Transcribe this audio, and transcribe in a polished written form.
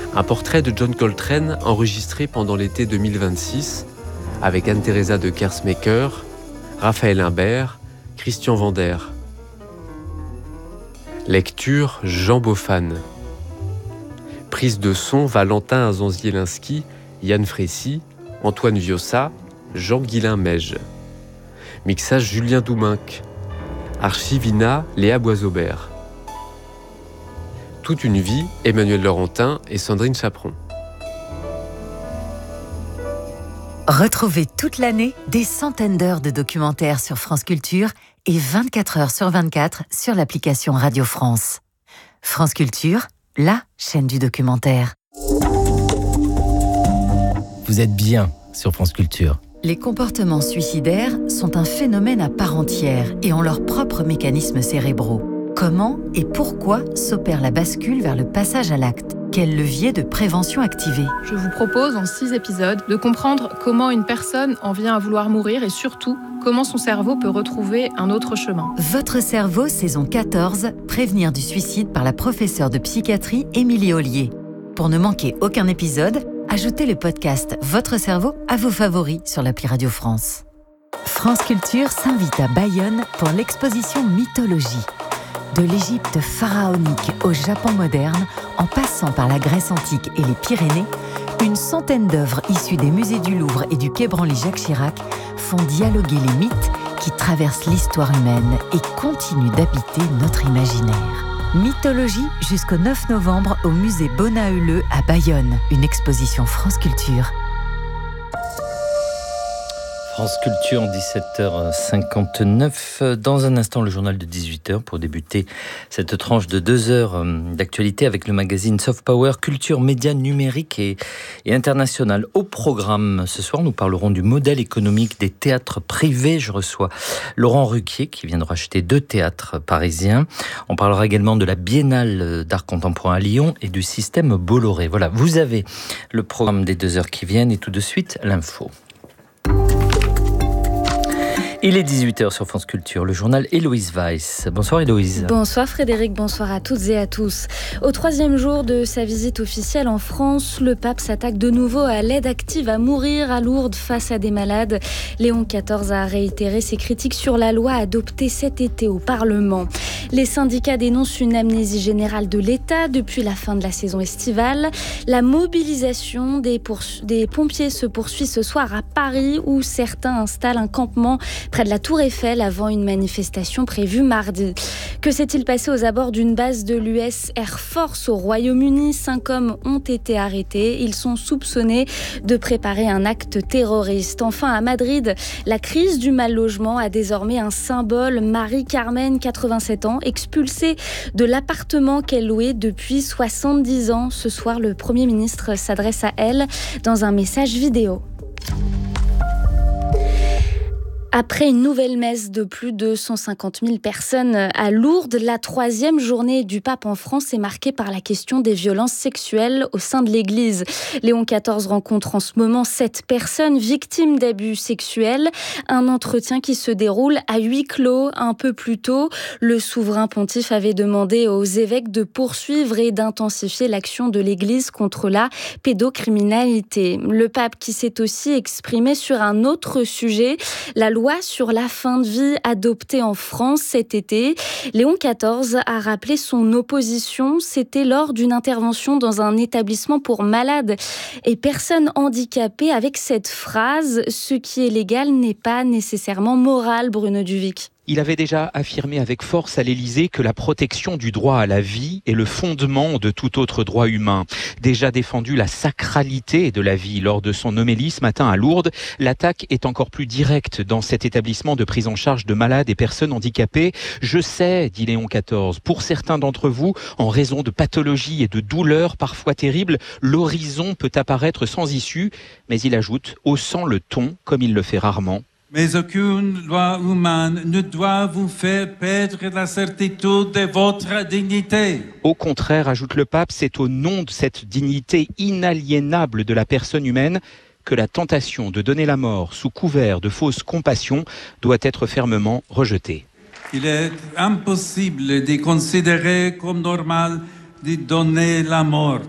Un portrait de John Coltrane enregistré pendant l'été 2026 avec Anne-Theresa de Kersmaker, Raphaël Imbert, Christian Vander. Lecture Jean Beaufan. Prise de son Valentin Azanzielinski, Yann Frécy, Antoine Viossa, Jean-Guilain Meige. Mixage Julien Douminc. Archivina Léa Boisaubert. Toute une vie, Emmanuel Laurentin et Sandrine Chaperon. Retrouvez toute l'année des centaines d'heures de documentaires sur France Culture et 24 heures sur 24 sur l'application Radio France. France Culture, la chaîne du documentaire. Vous êtes bien sur France Culture. Les comportements suicidaires sont un phénomène à part entière et ont leurs propres mécanismes cérébraux. Comment et pourquoi s'opère la bascule vers le passage à l'acte ? Quel levier de prévention activer ? Je vous propose en 6 épisodes de comprendre comment une personne en vient à vouloir mourir et surtout comment son cerveau peut retrouver un autre chemin. Votre cerveau, saison 14, prévenir du suicide par la professeure de psychiatrie Émilie Ollier. Pour ne manquer aucun épisode, ajoutez le podcast Votre cerveau à vos favoris sur l'appli Radio France. France Culture s'invite à Bayonne pour l'exposition Mythologie. De l'Égypte pharaonique au Japon moderne, en passant par la Grèce antique et les Pyrénées, une centaine d'œuvres issues des musées du Louvre et du Quai Branly-Jacques Chirac font dialoguer les mythes qui traversent l'histoire humaine et continuent d'habiter notre imaginaire. Mythologie jusqu'au 9 novembre au musée Bonaeuleux à Bayonne, une exposition France Culture. France Culture, 17h59. Dans un instant, le journal de 18h pour débuter cette tranche de 2 heures d'actualité avec le magazine Soft Power, culture, médias numériques et international. Au programme, ce soir, nous parlerons du modèle économique des théâtres privés. Je reçois Laurent Ruquier qui vient de racheter 2 théâtres parisiens. On parlera également de la Biennale d'art contemporain à Lyon et du système Bolloré. Voilà, vous avez le programme des 2 heures qui viennent et tout de suite, l'info. Il est 18h sur France Culture, le journal Héloïse Weiss. Bonsoir Héloïse. Bonsoir Frédéric, bonsoir à toutes et à tous. Au 3e jour de sa visite officielle en France, le pape s'attaque de nouveau à l'aide active à mourir à Lourdes face à des malades. Léon XIV a réitéré ses critiques sur la loi adoptée cet été au Parlement. Les syndicats dénoncent une amnésie générale de l'État depuis la fin de la saison estivale. La mobilisation des pompiers se poursuit ce soir à Paris où certains installent un campement près de la Tour Eiffel avant une manifestation prévue mardi. Que s'est-il passé aux abords d'une base de l'US Air Force au Royaume-Uni ? 5 hommes ont été arrêtés. Ils sont soupçonnés de préparer un acte terroriste. Enfin, à Madrid, la crise du mal-logement a désormais un symbole. Marie-Carmen, 87 ans, expulsée de l'appartement qu'elle louait depuis 70 ans. Ce soir, le Premier ministre s'adresse à elle dans un message vidéo. Après une nouvelle messe de plus de 150 000 personnes à Lourdes, la 3e journée du pape en France est marquée par la question des violences sexuelles au sein de l'Église. Léon XIV rencontre en ce moment 7 personnes victimes d'abus sexuels. Un entretien qui se déroule à huis clos. Un peu plus tôt, le souverain pontife avait demandé aux évêques de poursuivre et d'intensifier l'action de l'Église contre la pédocriminalité. Le pape qui s'est aussi exprimé sur un autre sujet, la loi sur la fin de vie adoptée en France cet été. Léon XIV a rappelé son opposition. C'était lors d'une intervention dans un établissement pour malades et personnes handicapées avec cette phrase « Ce qui est légal n'est pas nécessairement moral », Bruno Duvic. Il avait déjà affirmé avec force à l'Élysée que la protection du droit à la vie est le fondement de tout autre droit humain. Déjà défendu la sacralité de la vie lors de son homélie ce matin à Lourdes, l'attaque est encore plus directe dans cet établissement de prise en charge de malades et personnes handicapées. Je sais, dit Léon XIV, pour certains d'entre vous, en raison de pathologies et de douleurs parfois terribles, l'horizon peut apparaître sans issue, mais il ajoute, haussant le ton, comme il le fait rarement. Mais aucune loi humaine ne doit vous faire perdre la certitude de votre dignité. Au contraire, ajoute le pape, c'est au nom de cette dignité inaliénable de la personne humaine que la tentation de donner la mort sous couvert de fausse compassion doit être fermement rejetée. Il est impossible de considérer comme normal de donner la mort.